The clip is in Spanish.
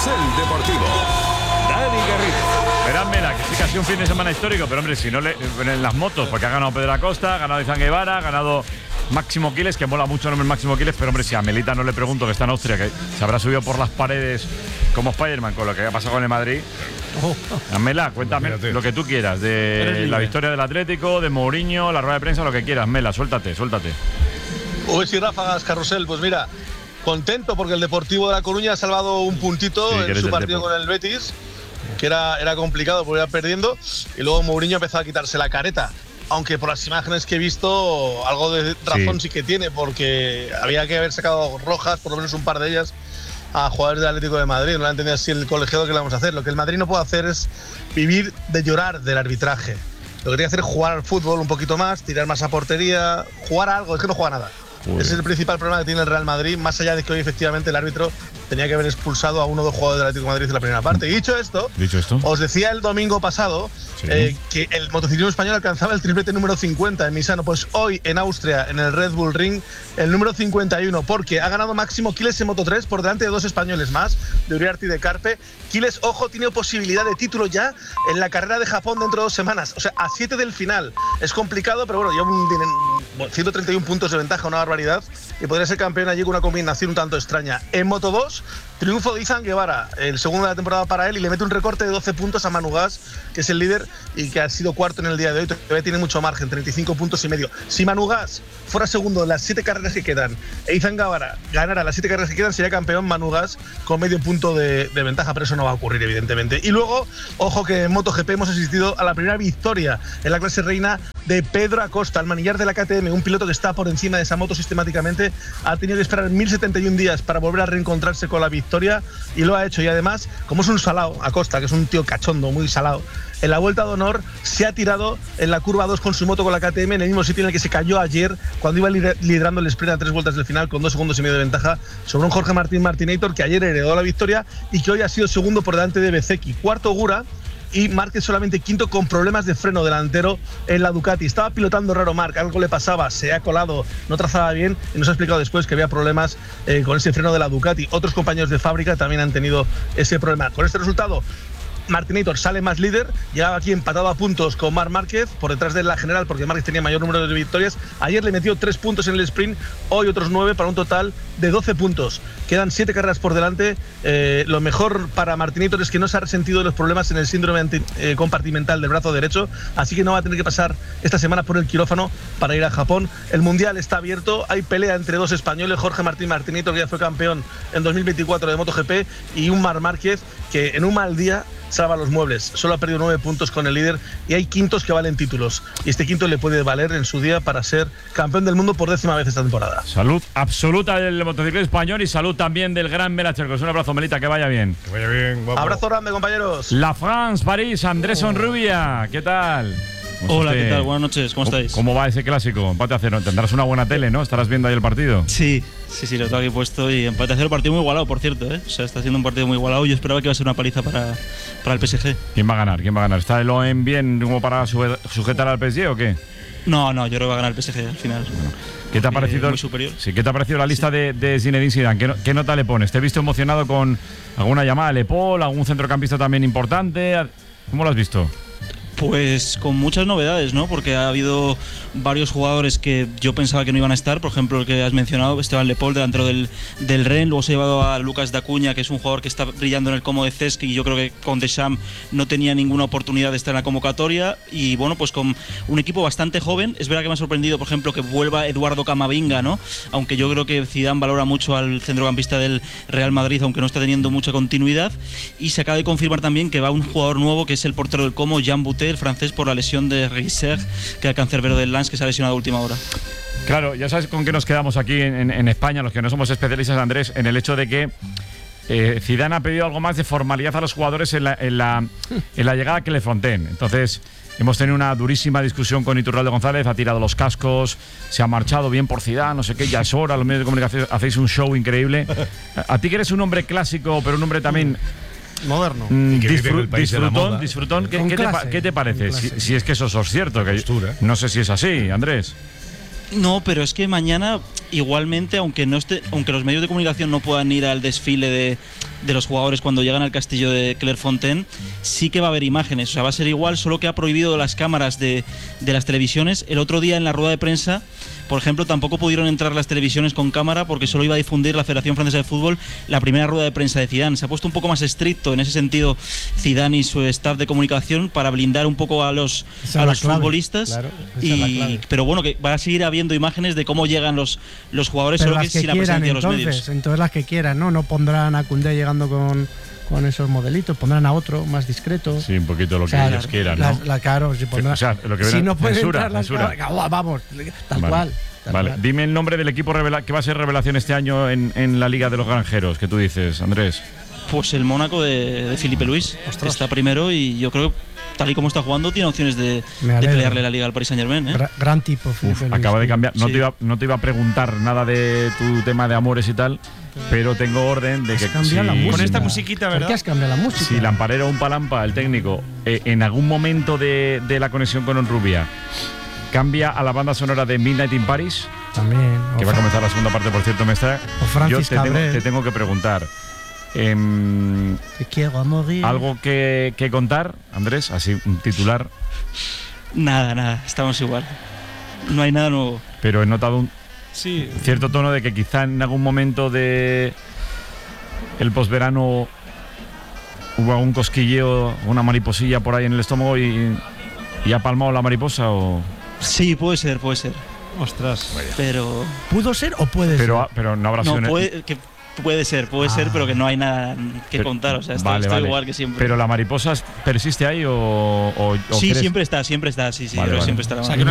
Carrusel Deportivo. Dani Garrido. Verán, Mela, que sí que ha sido un fin de semana histórico, pero hombre, si no en las motos, porque ha ganado Pedro Acosta, ha ganado Izan Guevara, ha ganado Máximo Quiles, que mola mucho el nombre Máximo Quiles, pero hombre, si a Melita no le pregunto, que está en Austria, que se habrá subido por las paredes como Spiderman con lo que ha pasado con el Madrid. Mela, cuéntame lo que tú quieras de la victoria del Atlético, de Mourinho, la rueda de prensa, lo que quieras. Mela, suéltate. Uy, sí, ráfagas, Carrusel. Pues mira, contento porque el Deportivo de La Coruña ha salvado un puntito en su partido con el Betis, que era complicado porque iba perdiendo, y luego Mourinho empezó a quitarse la careta. Aunque por las imágenes que he visto, algo de razón sí que tiene, porque había que haber sacado rojas, por lo menos un par de ellas, a jugadores del Atlético de Madrid. No la entendía así el colegiado que le vamos a hacer. Lo que el Madrid no puede hacer es vivir de llorar del arbitraje. Lo que tiene que hacer es jugar al fútbol un poquito más, tirar más a portería, jugar a algo. Es que no juega nada. Ese es el principal problema que tiene el Real Madrid, más allá de que hoy efectivamente el árbitro tenía que haber expulsado a uno de los jugadores del Atlético de Madrid en la primera parte. Y dicho esto, os decía el domingo pasado que el motociclismo español alcanzaba el triplete número 50 en Misano. Pues hoy en Austria, en el Red Bull Ring, el número 51, porque ha ganado Máximo Quiles en Moto3 por delante de dos españoles más, de Uriarte y de Carpe. Quiles, ojo, tiene posibilidad de título ya en la carrera de Japón dentro de 2 semanas. O sea, a 7 del final. Es complicado, pero bueno, lleva 131 puntos de ventaja, una barbaridad. Y podría ser campeón allí con una combinación un tanto extraña. En Moto2, triunfo de Izan Guevara, el segundo de la temporada para él, y le mete un recorte de 12 puntos a Manu Gas, que es el líder y que ha sido cuarto en el día de hoy. Todavía tiene mucho margen, 35 puntos y medio. Si Manu Gas fuera segundo en las 7 carreras que quedan e Izan Guevara ganara las 7 carreras que quedan, sería campeón Manu Gas con medio punto de ventaja, pero eso no va a ocurrir, evidentemente. Y luego, ojo que en MotoGP hemos asistido a la primera victoria en la clase reina de Pedro Acosta, el manillar de la KTM, un piloto que está por encima de esa moto sistemáticamente. Ha tenido que esperar 1071 días para volver a reencontrarse con la victoria, y lo ha hecho. Y además, como es un salao, Acosta, que es un tío cachondo, muy salao, en la vuelta de honor se ha tirado en la curva 2 con su moto con la KTM, en el mismo sitio en el que se cayó ayer cuando iba liderando el sprint a 3 vueltas del final con 2 segundos y medio de ventaja sobre un Jorge Martinator, que ayer heredó la victoria y que hoy ha sido segundo por delante de Bezzecchi, cuarto Gura, y Márquez solamente quinto con problemas de freno delantero en la Ducati. Estaba pilotando raro Marc, algo le pasaba, se ha colado, no trazaba bien, y nos ha explicado después que había problemas con ese freno de la Ducati. Otros compañeros de fábrica también han tenido ese problema. Con este resultado, Martinator sale más líder, llegaba aquí empatado a puntos con Marc Márquez, por detrás de la general, porque Márquez tenía mayor número de victorias. Ayer le metió 3 puntos en el sprint, hoy otros 9, para un total de 12 puntos. Quedan 7 carreras por delante. Lo mejor para Martinator es que no se ha resentido de los problemas en el síndrome compartimental del brazo derecho, así que no va a tener que pasar esta semana por el quirófano para ir a Japón. El Mundial está abierto, hay pelea entre 2 españoles, Jorge Martinator, que ya fue campeón en 2024 de MotoGP, y un Marc Márquez, que en un mal día salva los muebles. Solo ha perdido 9 puntos con el líder, y hay quintos que valen títulos, y este quinto le puede valer en su día para ser campeón del mundo por 10ª vez esta temporada. Salud absoluta del motociclismo español y salud también del gran Mela Chercos. Un abrazo, Melita, que vaya bien. Que vaya bien, guapo. Abrazo grande, compañeros. La France, París, Andrés Onrubia, ¿qué tal? Hola, ¿qué tal? Buenas noches, ¿cómo estáis? ¿Cómo va ese clásico? Empate a 0. Tendrás una buena tele, ¿no? Estarás viendo ahí el partido. Sí, lo tengo aquí puesto, y empate a 0, partido muy igualado, por cierto, ¿eh? O sea, está siendo un partido muy igualado. Yo esperaba que iba a ser una paliza para el PSG. ¿Quién va a ganar? ¿Está el OM bien como para sujetar al PSG o qué? No, yo creo que va a ganar el PSG al final. Bueno, ¿qué te ha parecido? Muy superior. Sí, ¿qué te ha parecido la lista de Zinedine Zidane? ¿Qué nota le pones? ¿Te he visto emocionado con alguna llamada a Le Paul, algún centrocampista también importante? ¿Cómo lo has visto? Pues con muchas novedades, ¿no? Porque ha habido varios jugadores que yo pensaba que no iban a estar. Por ejemplo, el que has mencionado, Esteban Le Paul, delantero del Rennes. Luego se ha llevado a Lucas Dacuña, que es un jugador que está brillando en el Como de Cesc, y yo creo que con Deschamps no tenía ninguna oportunidad de estar en la convocatoria. Y bueno, pues con un equipo bastante joven. Es verdad que me ha sorprendido, por ejemplo, que vuelva Eduardo Camavinga, ¿no? Aunque yo creo que Zidane valora mucho al centrocampista del Real Madrid, aunque no está teniendo mucha continuidad. Y se acaba de confirmar también que va un jugador nuevo, que es el portero del Como, Jean Boutet, el francés, por la lesión de Risser, que era cancerbero del Lens, que se ha lesionado a última hora. Claro, ya sabes con qué nos quedamos aquí en España, los que no somos especialistas, Andrés, en el hecho de que Zidane ha pedido algo más de formalidad a los jugadores en la llegada a Clairefontaine. Entonces, hemos tenido una durísima discusión con Iturralde González, ha tirado los cascos, se ha marchado bien por Zidane, no sé qué, ya es hora, los medios de comunicación hacéis un show increíble. A ti que eres un hombre clásico, pero un hombre también moderno, disfrutón. ¿Qué te parece? Si es que eso es cierto, que no sé si es así, Andrés. No, pero es que mañana igualmente, aunque los medios de comunicación no puedan ir al desfile de los jugadores cuando llegan al castillo de Clairefontaine, sí que va a haber imágenes. O sea, va a ser igual, solo que ha prohibido las cámaras de las televisiones. El otro día en la rueda de prensa, por ejemplo, tampoco pudieron entrar las televisiones con cámara porque solo iba a difundir la Federación Francesa de Fútbol la primera rueda de prensa de Zidane. Se ha puesto un poco más estricto en ese sentido Zidane y su staff de comunicación para blindar un poco a los futbolistas. Claro, pero bueno, que va a seguir habiendo imágenes de cómo llegan los jugadores, pero solo las que sin la presencia de los medios. Entonces las que quieran, ¿no? No pondrán a Koundé llegando con esos modelitos, pondrán a otro más discreto. Sí, un poquito lo que ellos quieran, ¿no? Claro, si pondrán, o sea, lo que si no pueden censura. vamos, tal cual. Vale, dime el nombre del equipo que va a ser revelación este año en la Liga de los Granjeros, que tú dices, Andrés. Pues el Mónaco de Filipe Luis, que está primero y yo creo que tal y como está jugando tiene opciones de pelearle la Liga al Paris Saint-Germain. Gran tipo, Filipe Luis. Acaba de cambiar. No te iba a preguntar nada de tu tema de amores y tal, pero tengo orden de que con esta musiquita, ¿verdad? ¿Por qué has cambiado la música? Si Lamparero o un Palampa, el técnico, en algún momento de la conexión con Onrubia cambia a la banda sonora de Midnight in Paris, también, que va a comenzar la segunda parte, por cierto, yo te tengo que preguntar. Te quiero morir. ¿Algo que contar, Andrés? Así, un titular. Nada, estamos igual. No hay nada nuevo. Pero he notado un cierto tono de que quizá en algún momento de el posverano hubo algún cosquilleo, una mariposilla por ahí en el estómago y ha palmado la mariposa o... Sí, puede ser. Ostras. Pero... ¿Pudo ser o puede ser? Pero no habrá sido... Puede ser, pero que no hay nada que contar. O sea, estoy igual que siempre. ¿Pero la mariposa persiste ahí o sí, siempre está, sí. Siempre está la mariposa.